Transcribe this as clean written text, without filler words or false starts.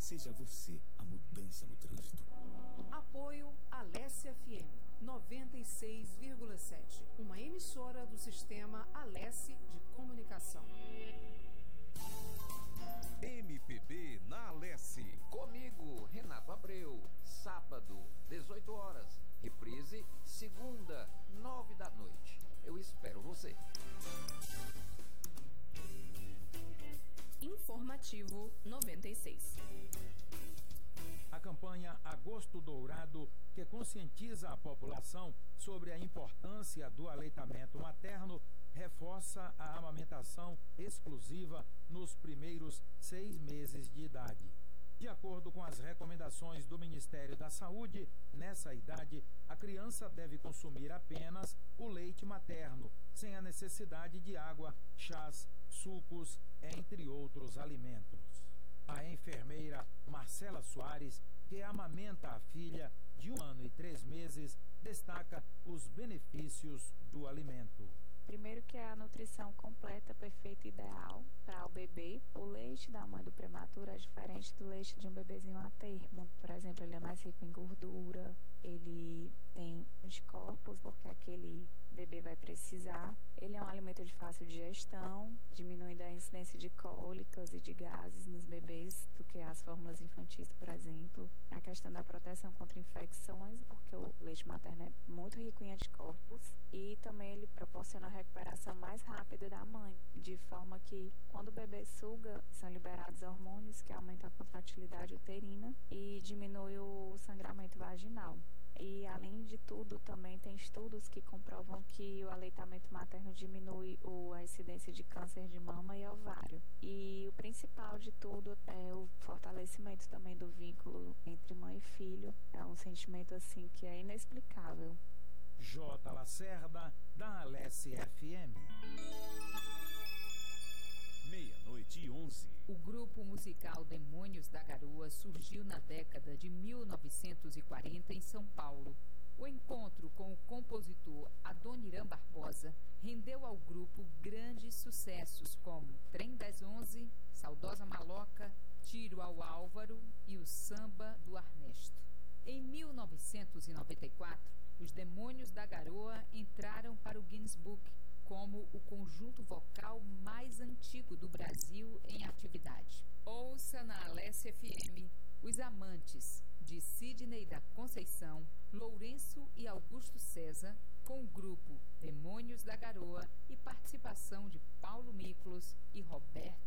Seja você a mudança no trânsito. Apoio Alesse FM 96,7, uma emissora do sistema Alesse de comunicação. MPB na Alesse. Comigo, Renato Abreu. Sábado, 18 horas. Reprise, segunda, 9 da noite. Eu espero você. Informativo 96. A campanha Agosto Dourado, que conscientiza a população sobre a importância do aleitamento materno, reforça a amamentação exclusiva nos primeiros 6 meses de idade. De acordo com as recomendações do Ministério da Saúde, nessa idade, a criança deve consumir apenas o leite materno, sem a necessidade de água, chás, sucos, entre outros alimentos. A enfermeira Marcela Soares, que amamenta a filha de 1 ano e 3 meses, destaca os benefícios do alimento. Primeiro que é a nutrição completa, perfeita e ideal para o bebê. O leite da mãe do prematuro é diferente do leite de um bebezinho a termo. Por exemplo, ele é mais rico em gordura, ele tem anticorpos, porque aquele bebê vai precisar. Ele é um alimento de fácil digestão, diminuindo a incidência de cólicas e de gases nos bebês do que as fórmulas infantis, por exemplo. A questão da proteção contra infecções, porque o leite materno é muito rico em anticorpos, e também ele proporciona a recuperação mais rápida da mãe, de forma que quando o bebê suga, são liberados hormônios que aumentam a contratilidade uterina e diminui o sangramento vaginal. E, além de tudo, também tem estudos que comprovam que o aleitamento materno diminui a incidência de câncer de mama e ovário. E o principal de tudo é o fortalecimento também do vínculo entre mãe e filho. É um sentimento, assim, que é inexplicável. J. Lacerda, da Alesse FM. 00:11. O grupo musical Demônios da Garoa surgiu na década de 1940 em São Paulo. O encontro com o compositor Adoniran Barbosa rendeu ao grupo grandes sucessos como Trem das 11, Saudosa Maloca, Tiro ao Álvaro e o Samba do Arnesto. Em 1994, os Demônios da Garoa entraram para o Guinness Book como o conjunto vocal mais antigo do Brasil em atividade. Ouça na Alesse FM Os Amantes, de Sidney da Conceição, Lourenço e Augusto César, com o grupo Demônios da Garoa e participação de Paulo Miklos e Roberto